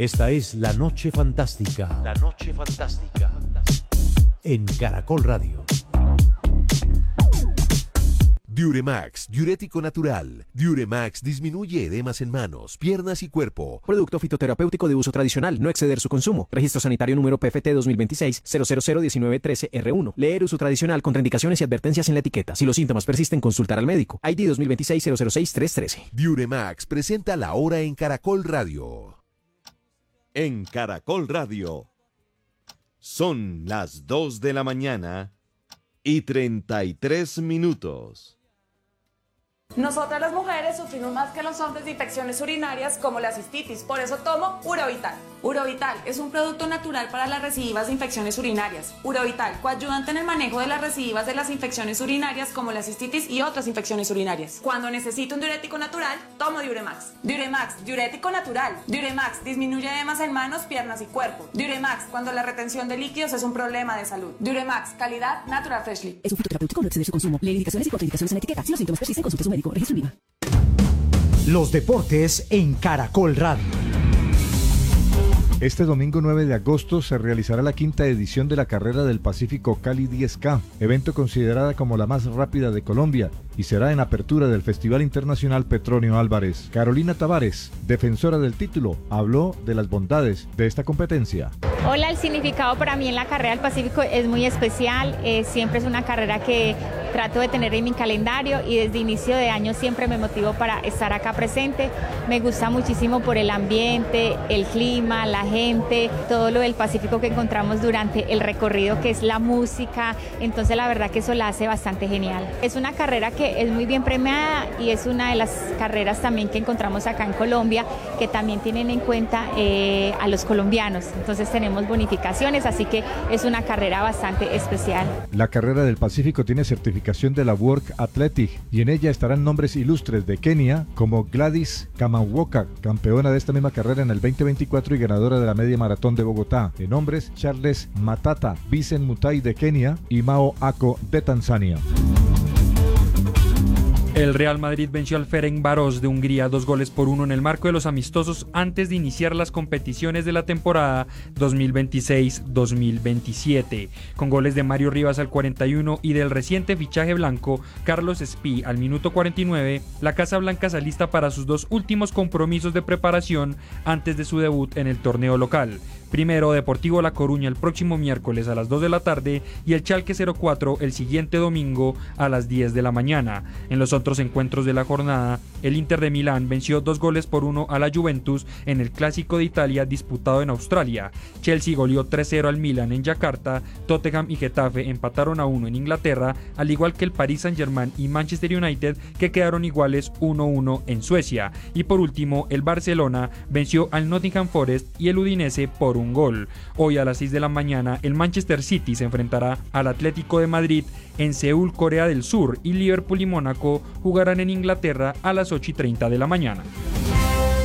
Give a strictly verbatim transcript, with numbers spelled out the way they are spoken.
Esta es La Noche Fantástica. La Noche Fantástica. En Caracol Radio. Diuremax, diurético natural. Diuremax disminuye edemas en manos, piernas y cuerpo. Producto fitoterapéutico de uso tradicional, no exceder su consumo. Registro sanitario número P F T dos mil veintiséis cero cero cero diecinueve trece R uno. Leer uso tradicional, contraindicaciones y advertencias en la etiqueta. Si los síntomas persisten, consultar al médico. I D dos mil veintiséis cero cero seis tres trece. Diuremax presenta La Hora en Caracol Radio. En Caracol Radio. Son las dos de la mañana y treinta y tres minutos. Nosotras las mujeres sufrimos más que los hombres de infecciones urinarias como la cistitis, por eso tomo Urovital. Urovital es un producto natural para las recidivas de infecciones urinarias. Urovital, coayudante en el manejo de las recidivas de las infecciones urinarias como la cistitis y otras infecciones urinarias. Cuando necesito un diurético natural, tomo Diuremax. Diuremax, diurético natural. Diuremax disminuye edemas en manos, piernas y cuerpo. Diuremax, cuando la retención de líquidos es un problema de salud. Diuremax, calidad Natural Freshly. Es un fitoterapéutico, no exceder su consumo. Lee indicaciones y contraindicaciones en la etiqueta. Si los síntomas persisten, consulte a su médico. Registro INVIMA. Los deportes en Caracol Radio. Este domingo nueve de agosto se realizará la quinta edición de la Carrera del Pacífico Cali diez K, evento considerada como la más rápida de Colombia, y será en apertura del Festival Internacional Petronio Álvarez. Carolina Tavares, defensora del título, habló de las bondades de esta competencia. Hola, el significado para mí en la Carrera del Pacífico es muy especial, eh, siempre es una carrera que trato de tener en mi calendario y desde inicio de año siempre me motivo para estar acá presente. Me gusta muchísimo por el ambiente, el clima, la gente, todo lo del Pacífico que encontramos durante el recorrido, que es la música, entonces la verdad que eso la hace bastante genial. Es una carrera que es muy bien premiada y es una de las carreras también que encontramos acá en Colombia, que también tienen en cuenta eh, a los colombianos, entonces tenemos bonificaciones, así que es una carrera bastante especial. La Carrera del Pacífico tiene certificación de la World Athletic y en ella estarán nombres ilustres de Kenia como Gladys Kamauoka, campeona de esta misma carrera en el veinte veinticuatro y ganadora de la media maratón de Bogotá. En hombres, Charles Matata, Vincent Mutai de Kenia y Mao Ako de Tanzania. El Real Madrid venció al Ferencváros de Hungría dos goles por uno en el marco de los amistosos antes de iniciar las competiciones de la temporada dos mil veintiséis dos mil veintisiete. Con goles de Mario Rivas al cuarenta y uno y del reciente fichaje blanco Carlos Espí al minuto cuarenta y nueve, la Casa Blanca se alista para sus dos últimos compromisos de preparación antes de su debut en el torneo local. Primero Deportivo La Coruña el próximo miércoles a las dos de la tarde y el Schalke cero cuatro el siguiente domingo a las diez de la mañana. En los otros encuentros de la jornada, el Inter de Milán venció dos goles por uno a la Juventus en el Clásico de Italia disputado en Australia. Chelsea goleó tres cero al Milan en Yakarta, Tottenham y Getafe empataron a uno en Inglaterra, al igual que el Paris Saint-Germain y Manchester United, que quedaron iguales uno uno en Suecia. Y por último, el Barcelona venció al Nottingham Forest y el Udinese por un gol. Hoy a las seis de la mañana el Manchester City se enfrentará al Atlético de Madrid en Seúl, Corea del Sur, y Liverpool y Mónaco jugarán en Inglaterra a las ocho y treinta de la mañana.